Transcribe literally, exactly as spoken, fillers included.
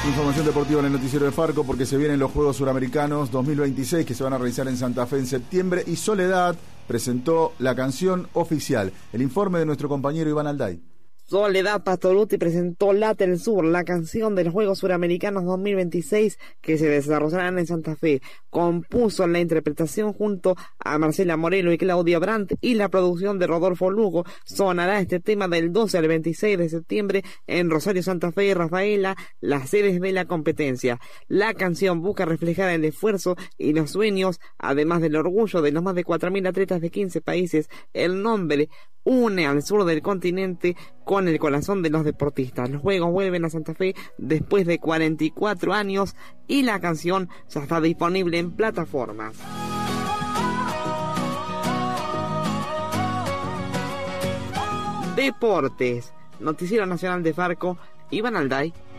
Información deportiva en el noticiero de Farco porque se vienen los Juegos Suramericanos dos mil veintiséis que se van a realizar en Santa Fe en septiembre y Soledad presentó la canción oficial. El informe de nuestro compañero Iván Alday. Soledad Pastorutti presentó Late el Sur, la canción de los Juegos Suramericanos dos mil veintiséis que se desarrollarán en Santa Fe. Compuso la interpretación junto a Marcela Morelo y Claudia Brandt y la producción de Rodolfo Lugo. Sonará este tema del doce al veintiséis de septiembre en Rosario, Santa Fe y Rafaela, las sedes de la competencia. La canción busca reflejar el esfuerzo y los sueños, además del orgullo de los más de cuatro mil atletas de quince países. El nombre une al sur del continente con el corazón de los deportistas. Los Juegos vuelven a Santa Fe después de cuarenta y cuatro años y la canción ya está disponible en plataformas. Deportes. Noticiero Nacional de Farco, Iván Alday.